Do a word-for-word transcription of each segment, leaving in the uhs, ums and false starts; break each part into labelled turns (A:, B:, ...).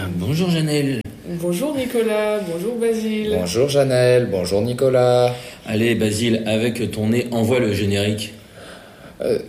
A: Bonjour Janelle.
B: Bonjour Nicolas, bonjour Basile.
C: Bonjour Janelle, bonjour Nicolas.
A: Allez Basile, avec ton nez, envoie le générique.
C: Euh...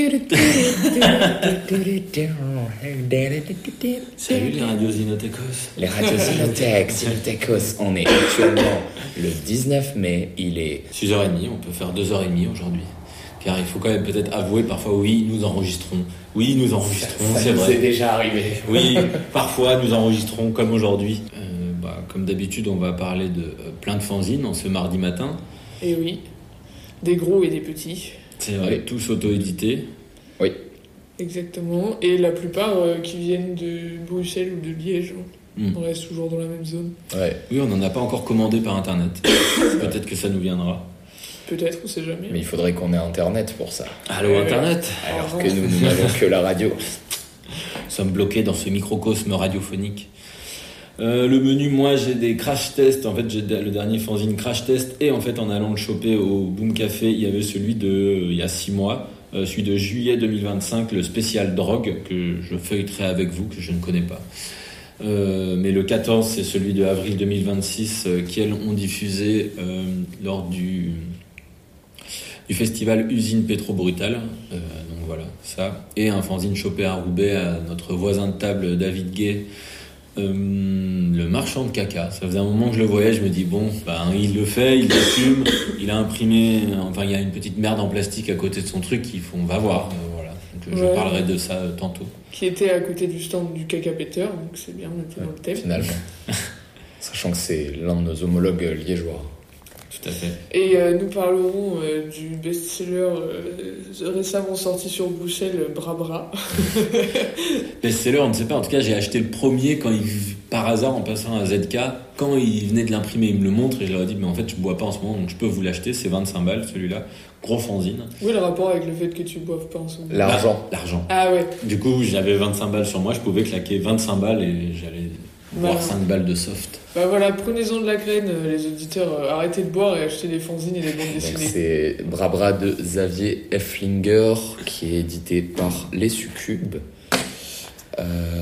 A: Salut les radios Zinotechos.
C: Les radios Zinotech, Zinotechos. On est actuellement le dix-neuf mai, il est
A: six heures trente, on peut faire deux heures trente aujourd'hui. Car il faut quand même peut-être avouer, parfois oui, nous enregistrons. Oui, nous enregistrons,
C: ça, ça
A: c'est vrai.
C: C'est déjà arrivé.
A: Oui, parfois nous enregistrons comme aujourd'hui. Euh, bah, comme d'habitude, on va parler de euh, plein de fanzines en ce mardi matin.
B: Et oui, des gros et des petits.
A: C'est vrai, oui. Tous auto-édités.
C: Oui.
B: Exactement. Et la plupart euh, qui viennent de Bruxelles ou de Liège.
A: Mm.
B: On reste toujours dans la même zone.
C: Ouais.
A: Oui, on n'en a pas encore commandé par Internet. Peut-être que ça nous viendra.
B: Peut-être, on sait jamais.
C: Mais il faudrait qu'on ait Internet pour ça.
A: Allô
B: euh,
A: Internet.
C: Alors
B: avant.
C: que nous, nous n'avons que la radio.
A: Nous sommes bloqués dans ce microcosme radiophonique. Euh, le menu, moi j'ai des crash tests. En fait, j'ai le dernier fanzine crash test. Et en fait, en allant le choper au Boom Café, il y avait celui de euh, il y a six mois, euh, celui de juillet deux mille vingt-cinq, le spécial drogue, que je feuilleterai avec vous, que je ne connais pas. Euh, mais le quatorze, c'est celui de avril deux mille vingt-six, euh, qu'ils ont diffusé euh, lors du, du festival Usine Pétro Brutal. Euh, donc voilà, ça. Et un fanzine chopé à Roubaix à notre voisin de table, David Gay. Euh, le marchand de caca, ça faisait un moment que je le voyais, je me dis bon, ben, il le fait, il l'assume, il a imprimé, enfin il y a une petite merde en plastique à côté de son truc, il faut, on va voir, euh, voilà. Donc je
B: ouais.
A: parlerai de ça euh, tantôt.
B: Qui était à côté du stand du caca péteur, donc c'est bien, on était
C: ouais,
B: dans le thème.
C: Finalement, sachant que c'est l'un de nos homologues liégeois.
A: Tout à fait.
B: Et euh, nous parlerons euh, du best-seller euh, récemment sorti sur Bruxelles, Bra Bra.
A: Best-seller, on ne sait pas. En tout cas, j'ai acheté le premier quand il, par hasard, en passant à Z K, quand il venait de l'imprimer, il me le montre et je leur ai dit, mais en fait, je bois pas en ce moment, donc je peux vous l'acheter. C'est vingt-cinq balles, celui-là. Gros fanzine.
B: Oui, le rapport avec le fait que tu boives pas en ce moment.
C: L'argent.
A: Bah, l'argent.
B: Ah ouais.
A: Du coup, j'avais vingt-cinq balles sur moi, je pouvais claquer vingt-cinq balles et j'allais boire
B: bah,
A: cinq balles de soft.
B: Bah voilà, prenez-en de la graine, les auditeurs, euh, arrêtez de boire et achetez des fanzines et des bandes dessinées.
C: Donc c'est Bra Bra de Xavier Efflinger, qui est édité par Les Succubes. Euh,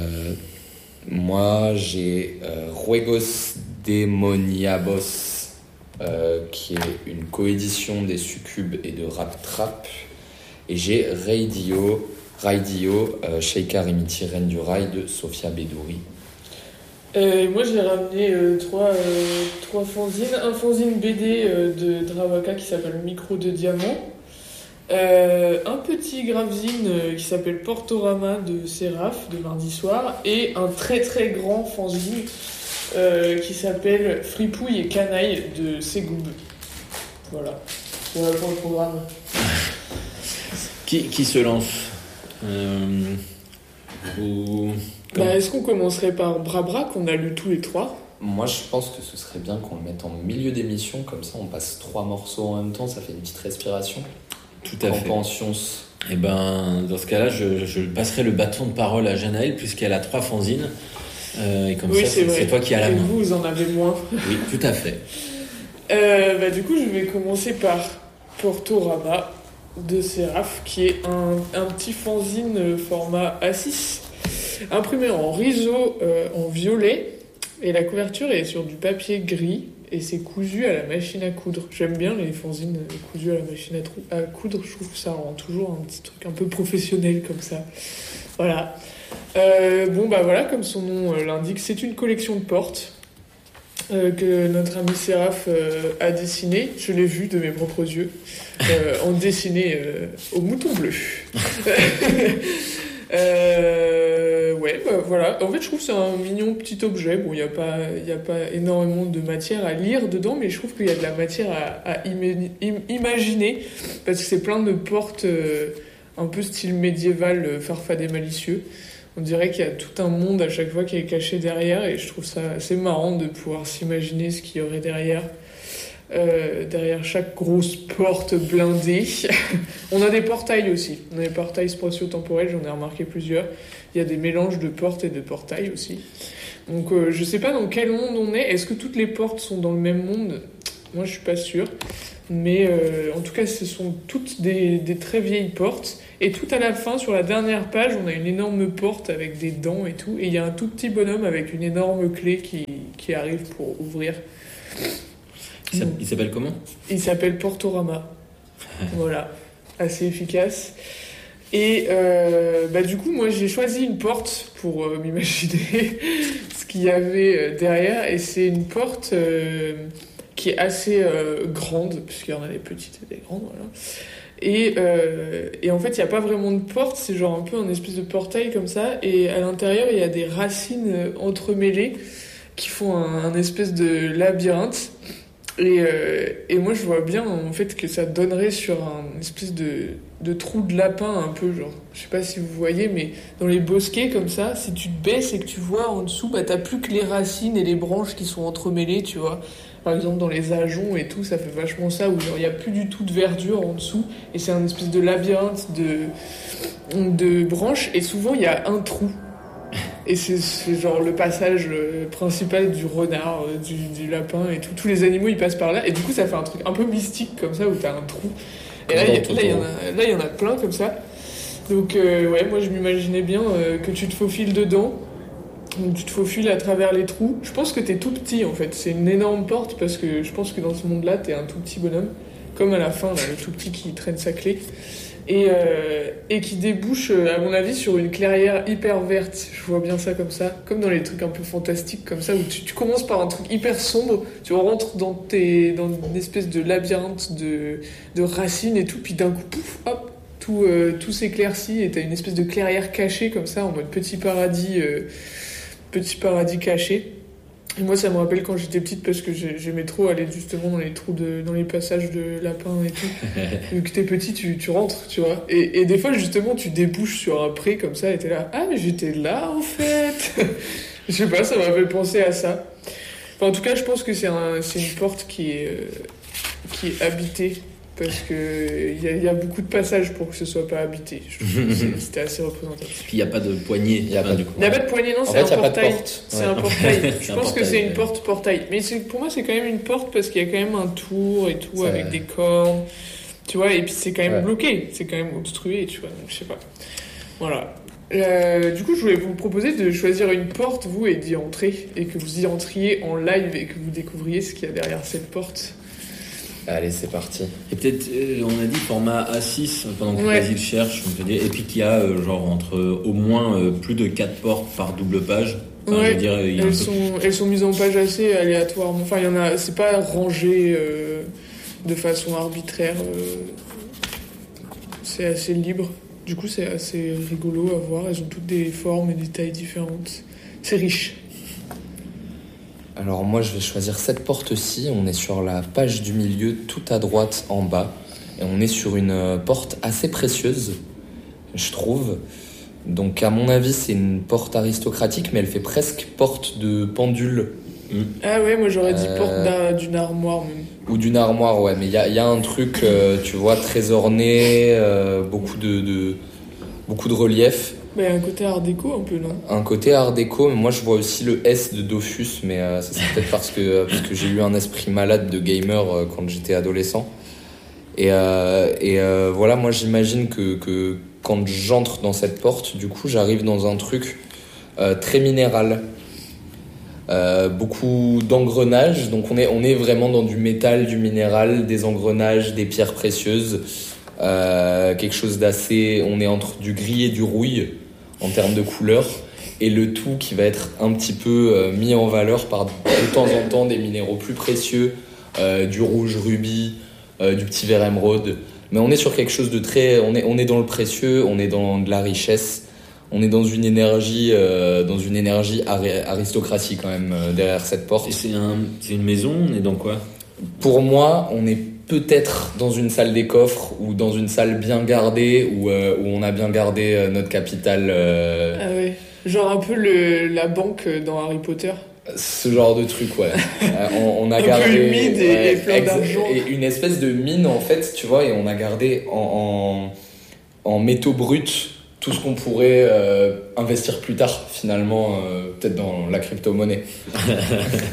C: moi, j'ai euh, Ruegos Demoniabos, euh, qui est une coédition des Succubes et de Rap Trap. Et j'ai Radio, Radio euh, Sheikha Remiti, Reine du Rail de Sofia Bedouri.
B: Euh, moi j'ai ramené euh, trois, euh, trois fanzines. Un fanzine B D euh, de Drawaka qui s'appelle Micro de Diamant. Euh, un petit gravzine euh, qui s'appelle Portorama de Séraph de mardi soir. Et un très très grand fanzine euh, qui s'appelle Fripouille et Canaille de Ségoub. Voilà. Voilà pour le programme.
A: Qui, qui se lance euh, ou...
B: Bah, est-ce qu'on commencerait par Bra Bra qu'on a lu tous les trois ?
C: Moi, je pense que ce serait bien qu'on le mette en milieu d'émission, comme ça on passe trois morceaux en même temps, ça fait une petite respiration.
A: Tout à fait.
C: En pensions.
A: Et ben, dans ce cas-là, je, je passerai le bâton de parole à Janaël, puisqu'elle a trois fanzines. Euh, et comme
B: oui,
A: ça,
B: c'est,
A: c'est, c'est toi qui as la
B: et
A: main.
B: vous, vous en avez moins.
A: Oui, tout à fait.
B: Euh, bah, du coup, je vais commencer par Portorama de Séraph, qui est un, un petit fanzine format A six. Imprimé en riso euh, en violet, et la couverture est sur du papier gris et c'est cousu à la machine à coudre. J'aime bien les fanzines cousues à la machine à, trou- à coudre, je trouve que ça rend toujours un petit truc un peu professionnel comme ça. Voilà. Euh, bon bah voilà, comme son nom euh, l'indique, c'est une collection de portes euh, que notre ami Séraph euh, a dessiné. Je l'ai vu de mes propres yeux, euh, en dessiné euh, au mouton bleu. Euh, ouais, bah voilà. En fait, je trouve que c'est un mignon petit objet. Bon, il n'y a pas, il y a pas énormément de matière à lire dedans, mais je trouve qu'il y a de la matière à, à im- im- imaginer, parce que c'est plein de portes euh, un peu style médiéval, euh, farfadé malicieux. On dirait qu'il y a tout un monde à chaque fois qui est caché derrière, et je trouve ça assez marrant de pouvoir s'imaginer ce qu'il y aurait derrière. Euh, derrière chaque grosse porte blindée. On a des portails aussi. On a des portails spatio-temporels, j'en ai remarqué plusieurs. Il y a des mélanges de portes et de portails aussi. Donc euh, je sais pas dans quel monde on est. Est-ce que toutes les portes sont dans le même monde ? Moi, je suis pas sûre. Mais euh, en tout cas, ce sont toutes des, des très vieilles portes. Et tout à la fin, sur la dernière page, on a une énorme porte avec des dents et tout. Et il y a un tout petit bonhomme avec une énorme clé qui, qui arrive pour ouvrir.
A: Il s'appelle, il s'appelle comment ?
B: Il s'appelle Portorama. Voilà, assez efficace. Et euh, bah, du coup, moi, j'ai choisi une porte pour euh, m'imaginer ce qu'il y avait euh, derrière. Et c'est une porte... Euh, qui est assez euh, grande, puisqu'il y en a des petites et des grandes, voilà. Et, euh, et en fait, il n'y a pas vraiment de porte, c'est genre un peu un espèce de portail comme ça, et à l'intérieur, il y a des racines entremêlées qui font un, un espèce de labyrinthe. Et, euh, et moi, je vois bien, en fait, que ça donnerait sur un espèce de, de trou de lapin, un peu, genre, je sais pas si vous voyez, mais dans les bosquets, comme ça, si tu te baisses et que tu vois en dessous, bah, t'as plus que les racines et les branches qui sont entremêlées, tu vois. Par exemple, dans les ajoncs et tout, ça fait vachement ça, où il n'y a plus du tout de verdure en dessous, et c'est un espèce de labyrinthe de, de branches, et souvent, il y a un trou. Et c'est, c'est genre le passage principal du renard, du, du lapin et tout. Tous les animaux, ils passent par là, et du coup, ça fait un truc un peu mystique, comme ça, où t'as un trou. Et là, il y, y, y en a plein, comme ça. Donc, euh, ouais, moi, je m'imaginais bien euh, que tu te faufiles dedans. Donc tu te faufiles à travers les trous. Je pense que t'es tout petit en fait. C'est une énorme porte parce que je pense que dans ce monde-là, t'es un tout petit bonhomme. Comme à la fin, là, le tout petit qui traîne sa clé. Et, euh, et qui débouche, à mon avis, sur une clairière hyper verte. Je vois bien ça comme ça. Comme dans les trucs un peu fantastiques comme ça, où tu, tu commences par un truc hyper sombre, tu rentres dans, tes, dans une espèce de labyrinthe de, de racines et tout, puis d'un coup, pouf, hop, tout, euh, tout s'éclaircit et t'as une espèce de clairière cachée comme ça, en mode petit paradis... Euh, petit paradis caché. Et moi, ça me rappelle quand j'étais petite parce que j'aimais trop aller justement dans les trous, de, dans les passages de lapins et tout. Vu que t'es petit, tu, tu rentres, tu vois. Et, et des fois, justement, tu débouches sur un pré comme ça et t'es là, ah, mais j'étais là, en fait. Je sais pas, ça m'a fait penser à ça. Enfin, en tout cas, je pense que c'est un, c'est une porte qui est, euh, qui est habitée. Parce qu'il y, y a beaucoup de passages pour que ce soit pas habité. Je trouve que c'était assez représentatif.
A: Puis il n'y a pas de poignée. Il n'y a,
B: enfin,
A: pas,
B: a pas de poignée, non,
C: en
B: c'est
C: fait,
B: un portail.
C: C'est
B: ouais. un portail. Je pense portail, que c'est une porte portail. Mais c'est, pour moi, c'est quand même une porte parce qu'il y a quand même un tour et tout, c'est avec vrai. Des cornes. Tu vois, et puis c'est quand même ouais. bloqué. C'est quand même obstrué, tu vois. Donc je sais pas. Voilà. Euh, du coup, je voulais vous proposer de choisir une porte, vous, et d'y entrer. Et que vous y entriez en live et que vous découvriez ce qu'il y a derrière cette porte.
C: Allez, c'est parti.
A: Et peut-être, euh, on a dit format A six, pendant que
B: ouais.
A: Basile cherche, on peut dire, et puis qu'il y a euh, genre entre euh, au moins euh, plus de quatre portes par double page. Enfin,
B: ouais,
A: je veux dire, il y a
B: elles,
A: un
B: sont,
A: peu...
B: elles sont mises en page assez aléatoirement. Enfin, il y en a, c'est pas rangé euh, de façon arbitraire. Euh, c'est assez libre. Du coup, c'est assez rigolo à voir. Elles ont toutes des formes et des tailles différentes. C'est riche.
C: Alors moi je vais choisir cette porte-ci, on est sur la page du milieu tout à droite en bas et on est sur une porte assez précieuse, je trouve. Donc à mon avis c'est une porte aristocratique mais elle fait presque porte de pendule.
B: Mmh. Ah ouais, moi j'aurais dit euh... porte d'une armoire même.
C: Ou d'une armoire, ouais, mais il y a, y a un truc, euh, tu vois, très orné, euh, beaucoup de, de, beaucoup de relief.
B: Bah, il y a un côté art déco un peu, non ?
C: Un côté art déco, mais moi je vois aussi le S de Dofus, mais euh, ça c'est peut-être parce que, parce que j'ai eu un esprit malade de gamer euh, quand j'étais adolescent. Et, euh, et euh, voilà, moi j'imagine que, que quand j'entre dans cette porte, du coup j'arrive dans un truc euh, très minéral. Euh, beaucoup d'engrenages, donc on est, on est vraiment dans du métal, du minéral, des engrenages, des pierres précieuses, euh, quelque chose d'assez... On est entre du gris et du rouille en termes de couleur, et le tout qui va être un petit peu euh, mis en valeur par de temps en temps des minéraux plus précieux, euh, du rouge rubis, euh, du petit vert émeraude, mais on est sur quelque chose de très... On est, on est dans le précieux, on est dans de la richesse. On est dans une énergie, euh, dans une énergie ari- aristocratie quand même euh, derrière cette porte.
A: Et c'est, un, c'est une maison, on est dans quoi ?
C: Pour moi, on est peut-être dans une salle des coffres ou dans une salle bien gardée où, euh, où on a bien gardé euh, notre capital. Euh...
B: Ah ouais, genre un peu le, la banque dans Harry Potter.
C: Ce genre de truc, ouais. euh, on, on a
B: un
C: gardé
B: peu humide et, ouais, et plein
C: ex-
B: d'argent.
C: Et une espèce de mine en fait, tu vois, et on a gardé en, en, en métaux bruts tout ce qu'on pourrait euh, investir plus tard, finalement, euh, peut-être dans la crypto-monnaie.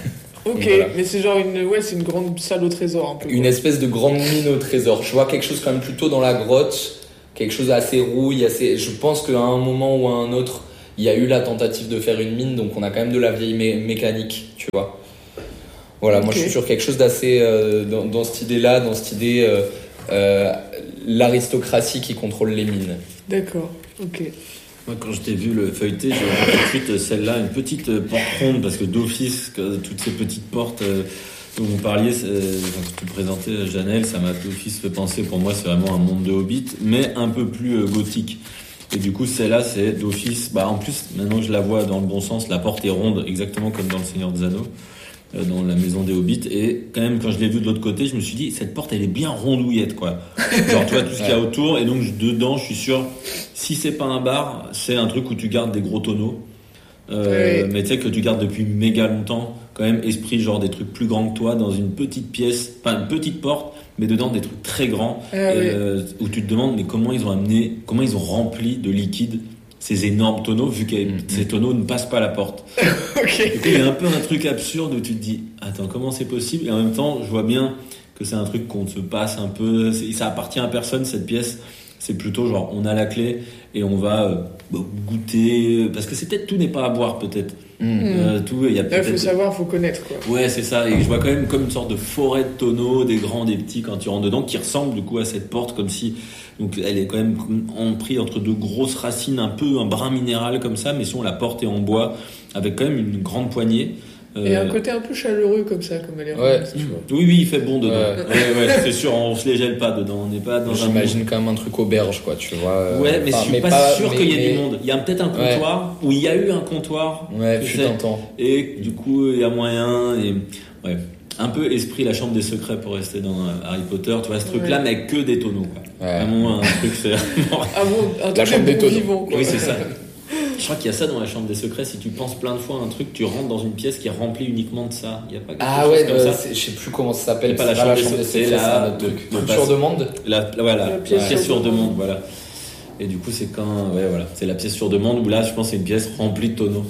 B: Ok,
C: voilà.
B: mais c'est genre une, ouais, c'est une grande salle au trésor un peu.
C: Une
B: quoi.
C: espèce de grande mine au trésor. Je vois quelque chose quand même plutôt dans la grotte, quelque chose assez rouille, assez... Je pense qu'à un moment ou à un autre, il y a eu la tentative de faire une mine, donc on a quand même de la vieille mé- mécanique, tu vois. Voilà, okay. Moi je suis sur quelque chose d'assez... Euh, dans, dans cette idée-là, dans cette idée... Euh, euh, l'aristocratie qui contrôle les mines.
B: D'accord, ok.
A: Moi, quand je t'ai vu le feuilleter, j'ai vu tout de suite celle-là, une petite porte ronde, parce que d'office, toutes ces petites portes euh, dont vous parliez, quand tu présentais Janelle, ça m'a d'office fait penser, pour moi, c'est vraiment un monde de Hobbit, mais un peu plus euh, gothique. Et du coup, celle-là, c'est d'office. Bah, en plus, maintenant que je la vois dans le bon sens, la porte est ronde, exactement comme dans Le Seigneur des Anneaux, euh, dans la maison des Hobbits. Et quand même, quand je l'ai vu de l'autre côté, je me suis dit, cette porte, elle est bien rondouillette, quoi. Genre, tu vois, tout ce qu'il y a autour. Et donc, dedans, je suis sûr, si c'est pas un bar, c'est un truc où tu gardes des gros tonneaux. Euh, oui. Mais tu sais, que tu gardes depuis méga longtemps. Quand même, esprit, genre des trucs plus grands que toi, dans une petite pièce, enfin, une petite porte, mais dedans des trucs très grands, ah, euh, oui. Où tu te demandes, mais comment ils ont amené, comment ils ont rempli de liquide ces énormes tonneaux, vu que mmh. ces tonneaux ne passent pas la porte. Okay. Du coup, il y a un peu un truc absurde où tu te dis, attends, comment c'est possible? Et en même temps, je vois bien que c'est un truc qu'on se passe un peu, ça appartient à personne, cette pièce. C'est plutôt genre, on a la clé et on va euh, bah, goûter, parce que c'est peut-être, tout n'est pas à boire, peut-être.
B: Mmh.
A: Euh, tout, il y a peut-être...
B: Il faut savoir, il faut connaître, quoi.
A: Ouais, c'est ça. Et je vois quand même comme une sorte de forêt de tonneaux, des grands, des petits, quand tu rentres dedans, qui ressemble du coup à cette porte, comme si, donc elle est quand même en pris entre deux grosses racines, un peu un brin minéral comme ça, mais sinon la porte est en bois, avec quand même une grande poignée.
B: Euh... Et un côté un peu chaleureux comme ça, comme elle est
C: ouais.
B: ronde, tu vois.
A: Oui, oui, il fait bon dedans.
C: Ouais.
A: Ouais, ouais, c'est sûr, on se les gèle pas dedans. On n'est pas dans
C: J'imagine
A: un
C: quand même un truc auberge, quoi, tu vois.
A: Ouais, mais enfin, je suis pas, pas sûr qu'il y ait mais... du monde. Il y a peut-être un comptoir,
C: ouais.
A: où il y a eu un comptoir.
C: Ouais, tu t'entends.
A: Et du coup, il y a moyen. Et ouais, un peu esprit la chambre des secrets pour rester dans Harry Potter. Tu vois, ce truc-là, ouais. mais avec que des tonneaux, quoi. Ouais. Vraiment, un truc, c'est vraiment.
B: Ah bon, un
C: la chambre des tonneaux.
B: Vivant,
A: oui, c'est ça. Je crois qu'il y a ça dans la chambre des secrets. Si tu penses plein de fois à un truc, tu rentres dans une pièce qui est remplie uniquement de ça. Il y a pas quelque
C: ah
A: chose
C: ouais,
A: comme
C: euh,
A: ça.
C: Je sais plus comment ça s'appelle.
A: C'est pas la chambre, la chambre des secrets, c'est
C: la truc. Truc sur demande.
A: La, voilà,
B: la pièce,
A: la pièce sur demande. demande, voilà. Et du coup, c'est quand, ouais, voilà, c'est la pièce sur demande où là, je pense, c'est une pièce remplie de tonneaux.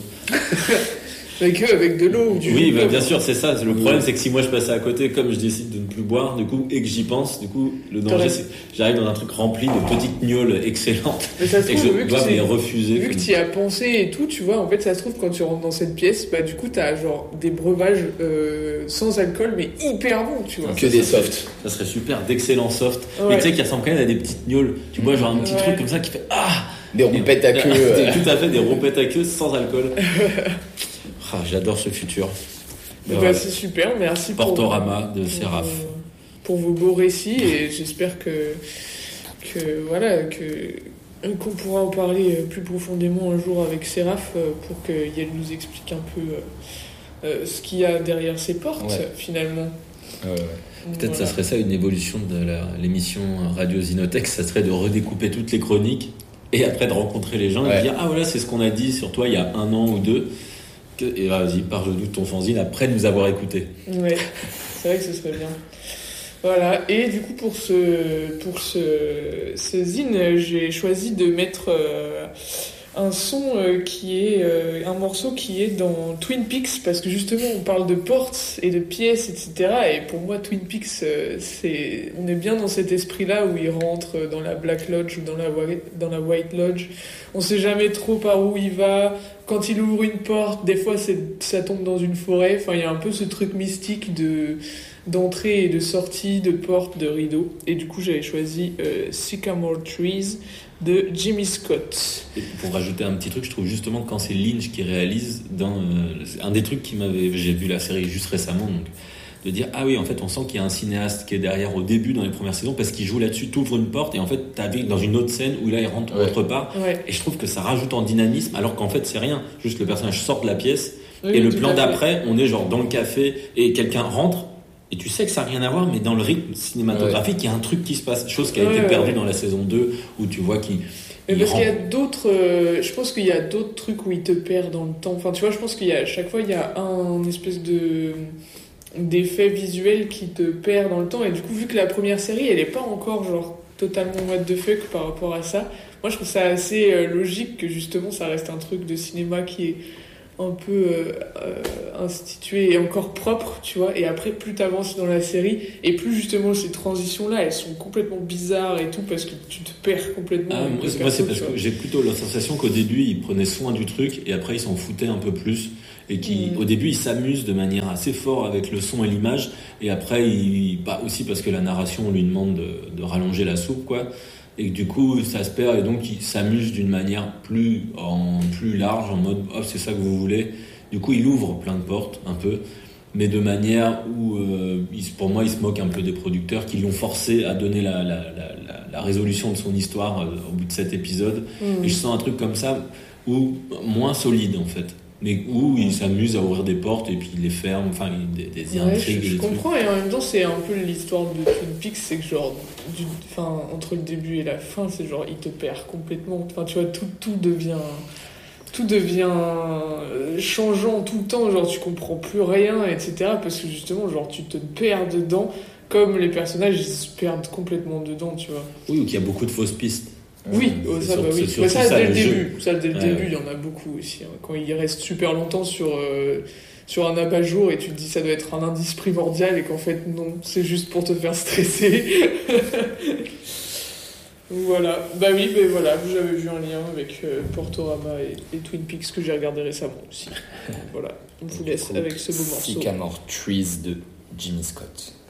B: Avec eux, avec de l'eau ou du
A: Oui, bah, bien sûr, c'est ça. Le problème, c'est que si moi je passais à côté, comme je décide de ne plus boire, du coup, et que j'y pense, du coup, le danger, c'est que j'arrive dans un truc rempli de petites gnôles excellentes.
B: Mais ça se
A: et
B: trouve,
A: que je dois les refuser.
B: Vu que tu y as pensé et tout, tu vois, en fait, ça se trouve, quand tu rentres dans cette pièce, bah, du coup, t'as genre des breuvages euh, sans alcool, mais hyper bons, tu vois.
C: Que des softs.
A: Ça serait super, d'excellents softs.
B: Ouais.
A: Mais tu sais, qui ressemblent quand même à des petites gnôles. Tu vois, genre un petit
B: ouais.
A: truc comme ça qui fait ah!
C: Des roupettes à queue.
A: euh... Tout à fait, des roupettes à queue sans alcool. Ah, j'adore ce futur.
B: Bah, voilà. C'est super, merci
A: Portorama
B: pour,
A: de Séraph.
B: Pour, pour vos beaux récits et j'espère que, que voilà que qu'on pourra en parler plus profondément un jour avec Séraph pour qu'elle nous explique un peu euh, ce qu'il y a derrière ces portes ouais. finalement.
A: Euh, ouais. Peut-être voilà. Ça serait ça une évolution de la, l'émission Radio Zinotech, ça serait de redécouper toutes les chroniques et après de rencontrer les gens ouais. et de dire ah voilà c'est ce qu'on a dit sur toi il y a un an ou deux. Et vas-y, parle-nous de ton fanzine après nous avoir écouté.
B: Ouais, c'est vrai que ce serait bien. Voilà, et du coup, pour ce, pour ce, ce zine, j'ai choisi de mettre euh, un son euh, qui est. Euh, un morceau qui est dans Twin Peaks, parce que justement, on parle de portes et de pièces, et cetera. Et pour moi, Twin Peaks, euh, c'est, on est bien dans cet esprit-là où il rentre dans la Black Lodge ou dans la, dans la White Lodge. On sait jamais trop par où il va. Quand il ouvre une porte, des fois c'est, ça tombe dans une forêt. Enfin, il y a un peu ce truc mystique de, d'entrée et de sortie, de porte, de rideau. Et du coup, j'avais choisi euh, Sycamore Trees de Jimmy Scott.
A: Et pour rajouter un petit truc, je trouve justement que quand c'est Lynch qui réalise, dans, euh, un des trucs qui m'avait, j'ai vu la série juste récemment, donc, de dire ah oui en fait on sent qu'il y a un cinéaste qui est derrière au début dans les premières saisons parce qu'il joue là-dessus, t'ouvres une porte et en fait t'arrives dans une autre scène où là il rentre ouais. autre part
B: ouais.
A: et je trouve que ça rajoute en dynamisme alors qu'en fait c'est rien, juste le personnage sort de la pièce
B: oui,
A: et le plan d'après on est genre dans le café et quelqu'un rentre et tu sais que ça n'a rien à voir mais dans le rythme cinématographique il ouais. y a un truc qui se passe, chose qui a ouais, été perdue ouais. dans la saison deux où tu vois qu'il
B: mais parce qu'il y a d'autres euh, je pense qu'il y a d'autres trucs où il te perd dans le temps, enfin tu vois je pense qu'il y a à chaque fois il y a un espèce de d'effets visuels qui te perdent dans le temps et du coup vu que la première série elle est pas encore genre totalement what the fuck par rapport à ça, moi je trouve ça assez euh, logique que justement ça reste un truc de cinéma qui est un peu euh, euh, institué et encore propre, tu vois. Et après, plus t'avances dans la série, et plus justement ces transitions-là, elles sont complètement bizarres et tout, parce que tu te perds complètement.
A: Ah, moi, moi, c'est parce que j'ai plutôt la sensation qu'au début, ils prenaient soin du truc, et après, ils s'en foutaient un peu plus. Et qu'au mmh. début, ils s'amusent de manière assez forte avec le son et l'image, et après, ils, bah, aussi parce que la narration, on lui demande de, de rallonger la soupe, quoi. Et du coup ça se perd, et donc ils s'amusent d'une manière plus, en, plus large, en mode oh, c'est ça que vous voulez. Du coup il ouvre plein de portes un peu, mais de manière où euh, il, pour moi il se moque un peu des producteurs qui l'ont forcé à donner la, la, la, la, la résolution de son histoire euh, au bout de cet épisode. Mmh. Et je sens un truc comme ça, ou moins solide en fait, mais où il s'amuse à ouvrir des portes et puis il les ferme, enfin des, des
B: ouais,
A: intrigues.
B: Je, je
A: des
B: comprends,
A: trucs.
B: Et en même temps c'est un peu l'histoire de Twin Peaks, c'est que genre, du, enfin, entre le début et la fin, c'est genre il te perd complètement. Enfin tu vois, tout, tout devient, tout devient changeant tout le temps, genre tu comprends plus rien, et cetera. Parce que justement, genre tu te perds dedans, comme les personnages ils se perdent complètement dedans, tu vois.
A: Oui, ou qu'il y a beaucoup de fausses pistes.
B: Oui, oh, ça,
A: sur,
B: bah oui.
A: sur
B: Mais ça,
A: ça,
B: dès le
A: jeu.
B: début. Ça, dès le ouais, début, il ouais. y en a beaucoup aussi. Hein. Quand il reste super longtemps sur, euh, sur un abat-jour et tu te dis ça doit être un indice primordial et qu'en fait, non, c'est juste pour te faire stresser. Voilà. Bah oui, mais voilà, j'avais vu un lien avec euh, Portorama et, et Twin Peaks que j'ai regardé récemment aussi. Voilà, on vous laisse avec ce beau morceau.
C: Sycamore Trees de Jimmy Scott.